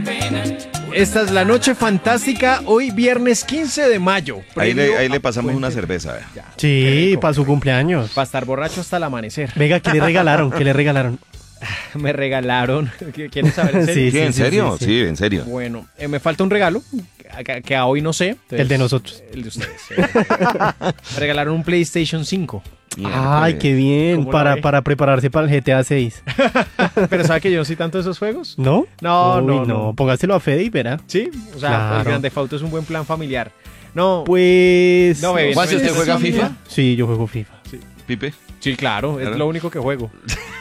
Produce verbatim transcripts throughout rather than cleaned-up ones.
Esta es la noche fantástica, hoy viernes quince de mayo. Ahí le, ahí le pasamos una cerveza. Ya, Sí, para su cumpleaños. para estar borracho hasta el amanecer. Venga, ¿qué le regalaron? ¿Qué le regalaron? Me regalaron. ¿Quieres saber en serio? Sí, Sí, ¿en sí, serio? sí, Sí, sí. en serio. Bueno, eh, me falta un regalo que, que a hoy no sé. Entonces, El de nosotros. El de ustedes. eh. Me regalaron un PlayStation cinco. Ay, qué bien. ¿Cómo la Para, ve? para prepararse para el G T A seis. Pero ¿sabe que yo no soy tanto de esos juegos? ¿No? No, Uy, no, no. Póngaselo a Fede y verá. Sí, o sea, Claro. el Grand Theft Auto es un buen plan familiar. No, Pues... No, bebé, Juan, si no, usted no, juega no, FIFA, Sí, yo juego FIFA. Pipe. sí, claro, es Claro. lo único que juego.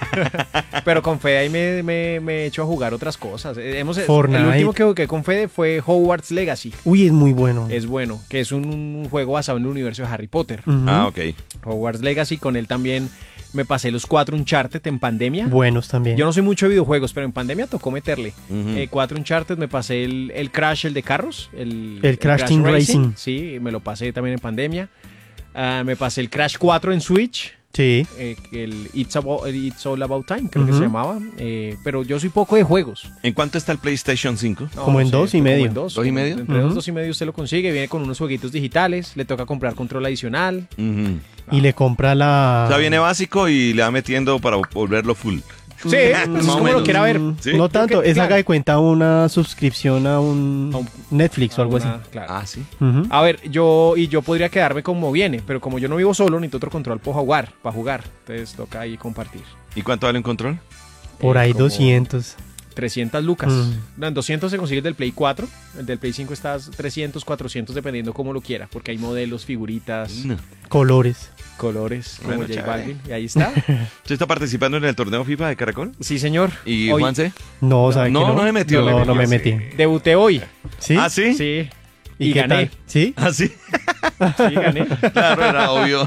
Pero con Fede ahí me, me, me he hecho a jugar otras cosas. Eh, Hemos, Fortnite. el último que jugué con Fede fue Hogwarts Legacy. Uy, es muy bueno. Es bueno, que es un, un juego basado en el universo de Harry Potter. Ujú. Ah, ok. Hogwarts Legacy, con él también me pasé los cuatro Uncharted en pandemia. Buenos también. Yo no soy mucho de videojuegos, pero en pandemia tocó meterle. Ujú. Eh, cuatro Uncharted, me pasé el, el Crash, el de carros. El, El Crash Team Racing. Sí, me lo pasé también en pandemia. Ah, me pasé el Crash cuatro en Switch. Sí. eh, el It's, About- It's All About Time, creo que Ujú. se llamaba. eh, pero yo soy poco de juegos. ¿En cuánto está el PlayStation cinco? No, Como en no sé, dos y como medio. en dos, ¿Dos y como medio? Entre dos, Ujú. dos y medio usted lo consigue. Viene con unos jueguitos digitales. Le toca comprar control adicional. Ujú. Y le compra la... O sea, viene básico y le va metiendo para volverlo full. Sí, pues Más es o como menos. lo quiera ver. Mm, Sí. No tanto, que- es claro. haga de cuenta una suscripción a un A un- Netflix o algo Una- así. claro. Ah, sí. Ujú. A ver, yo y yo podría quedarme como viene, pero como yo no vivo solo, necesito otro control para jugar, para jugar. Entonces toca ahí compartir. ¿Y cuánto vale un control? Por Eh, ahí como doscientos. trescientas lucas. Mm. No, en doscientos se consigue el del Play cuatro, el del Play cinco está trescientos, cuatrocientos dependiendo como lo quiera, porque hay modelos, figuritas, No. Colores. colores, como Bueno, J chévere. Balvin, y ahí está. ¿Usted está participando en el torneo FIFA de Caracol? Sí, señor. ¿Y Hoy Juanse? No, ¿sabe no, que no? no se metió. No, no me Sí. metí. Debuté hoy. ¿Sí? ¿Ah, sí? Sí. ¿Y, Y qué gané. tal? ¿Sí? ¿Ah, sí? Sí, gané. Claro, era obvio.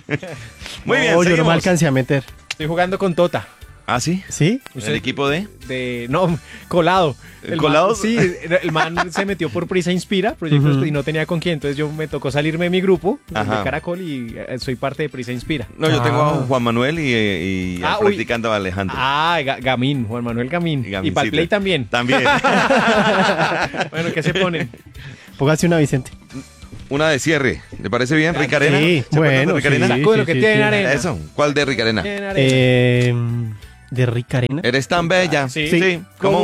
Muy bien, No, yo no seguimos. me alcancé a meter. Estoy jugando con Tota. ¿Ah, sí? ¿Sí? Usted- ¿El equipo de? De, no, colado. ¿El colado? man- sí, el man se metió por Prisa Inspira, proyectos, Ujú. y no tenía con quién. Entonces yo me tocó salirme de mi grupo, de Ajá. Caracol, y eh, soy parte de Prisa Inspira. No, yo tengo a Ah. Juan Manuel y, y Ah, al uy. practicando a Alejandro. Ah, Ga- Gamín, Juan Manuel Gamín. Y Y, Gamincito. para el Play también. También. Bueno, ¿qué se ponen? Póngase una, Vicente. Una de cierre. ¿Le parece bien, Ricarena? Sí, ¿Se acuerdan bueno, de Ricarena? sí, Saco de lo sí, que sí, tiene sí. arena. Eso. ¿Cuál de Ricarena? En arena. Eh, ¿De Rick Arena? Eres tan bella. Sí. sí. Como